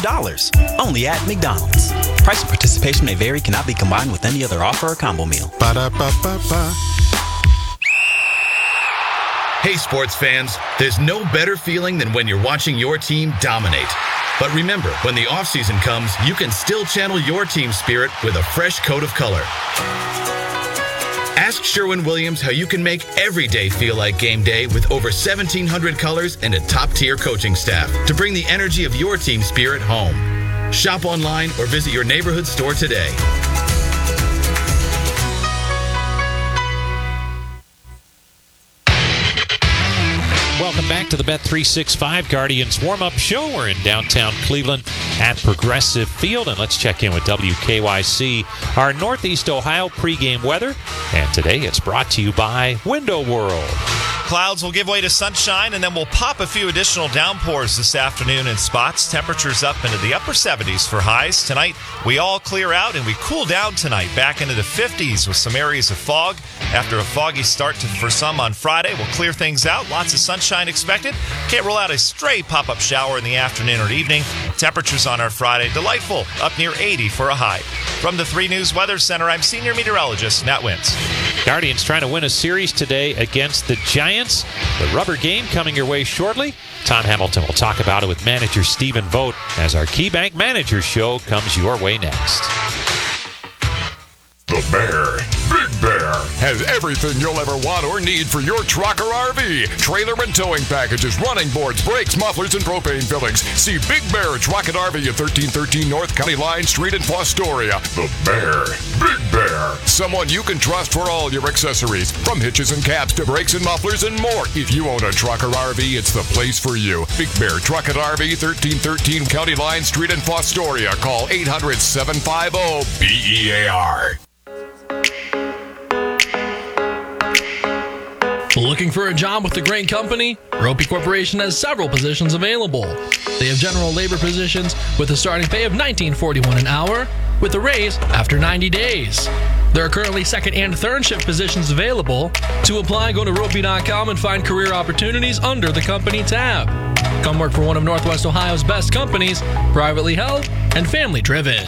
$5. Only at McDonald's. Price and participation may vary, cannot be combined with any other offer or combo meal. Ba-da-ba-ba-ba. Hey, sports fans, there's no better feeling than when you're watching your team dominate. But remember, when the offseason comes, you can still channel your team spirit with a fresh coat of color. Ask Sherwin-Williams how you can make every day feel like game day with over 1,700 colors and a top-tier coaching staff to bring the energy of your team spirit home. Shop online or visit your neighborhood store today. Welcome back to the Bet365 Guardians warm-up show. We're in downtown Cleveland at Progressive Field, and let's check in with WKYC, our Northeast Ohio pregame weather. And today it's brought to you by Window World. Clouds will give way to sunshine, and then we'll pop a few additional downpours this afternoon in spots. Temperatures up into the upper 70s for highs. Tonight, we all clear out, and we cool down tonight, back into the 50s with some areas of fog. After a foggy start for some on Friday, we'll clear things out. Lots of sunshine expected. Can't rule out a stray pop-up shower in the afternoon or evening. Temperatures on our Friday, delightful, up near 80 for a high. From the 3 News Weather Center, I'm senior meteorologist Nat Wintz. Guardians trying to win a series today against the Giants. The rubber game coming your way shortly. Tom Hamilton will talk about it with manager Stephen Vogt as our KeyBank Manager Show comes your way next. The Bear, Big Bear, has everything you'll ever want or need for your truck or RV. Trailer and towing packages, running boards, brakes, mufflers, and propane fillings. See Big Bear Truck and RV at 1313 North County Line Street in Fostoria. The Bear, Big Bear. Someone you can trust for all your accessories, from hitches and caps to brakes and mufflers and more. If you own a truck or RV, it's the place for you. Big Bear Truck and RV, 1313 County Line Street in Fostoria. Call 800-750-BEAR. Looking for a job with a great company? Ropey Corporation has several positions available. They have general labor positions with a starting pay of $19.41 an hour with a raise after 90 days. There are currently second and third shift positions available. To apply, go to ropey.com and find career opportunities under the company tab. Come work for one of Northwest Ohio's best companies, privately held and family driven.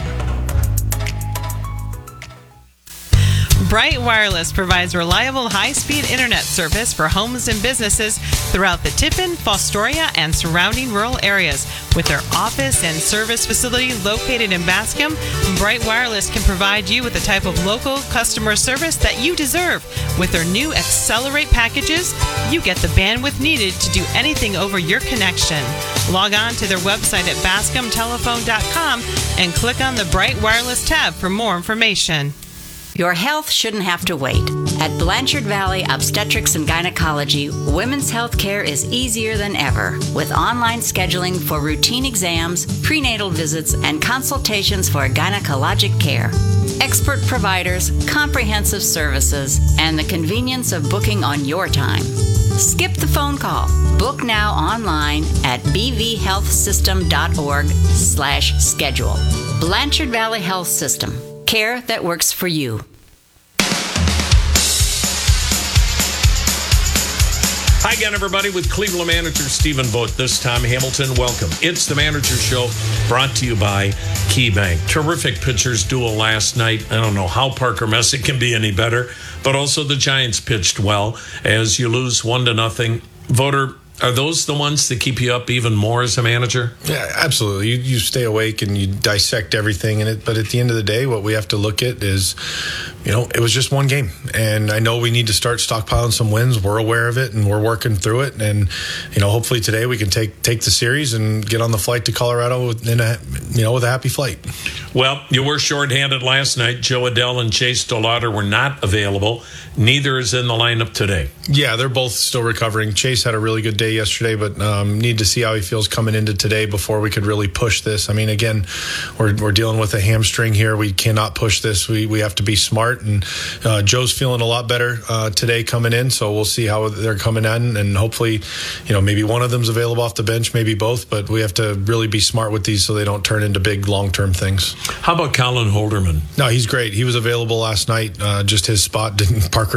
Bright Wireless provides reliable high-speed internet service for homes and businesses throughout the Tiffin, Fostoria, and surrounding rural areas. With their office and service facility located in Bascom, Bright Wireless can provide you with the type of local customer service that you deserve. With their new Accelerate packages, you get the bandwidth needed to do anything over your connection. Log on to their website at bascomtelephone.com and click on the Bright Wireless tab for more information. Your health shouldn't have to wait. At Blanchard Valley Obstetrics and Gynecology, women's health care is easier than ever, with online scheduling for routine exams, prenatal visits, and consultations for gynecologic care. Expert providers, comprehensive services, and the convenience of booking on your time. Skip the phone call. Book now online at bvhealthsystem.org/schedule. Blanchard Valley Health System. Care that works for you. Hi again, everybody, with Cleveland manager Stephen Vogt. This time, Hamilton, welcome. It's the Manager Show, brought to you by KeyBank. Terrific pitchers duel last night. I don't know how Parker Messick can be any better, but also the Giants pitched well as you lose 1-0. Voter, are those the ones that keep you up even more as a manager? Yeah, absolutely. You stay awake and you dissect everything in it. But at the end of the day, what we have to look at is, it was just one game. And I know we need to start stockpiling some wins. We're aware of it and we're working through it. And, hopefully today we can take the series and get on the flight to Colorado with a happy flight. Well, you were shorthanded last night. Joe Adell and Chase DeLauder were not available. Neither is in the lineup today. Yeah, they're both still recovering. Chase had a really good day yesterday, but need to see how he feels coming into today before we could really push this. I mean, again, we're dealing with a hamstring here. We cannot push this. We have to be smart, and Joe's feeling a lot better today coming in, so we'll see how they're coming in, and hopefully, maybe one of them's available off the bench, maybe both, but we have to really be smart with these so they don't turn into big long-term things. How about Colin Holderman? No, he's great. He was available last night. Just his spot didn't. Parker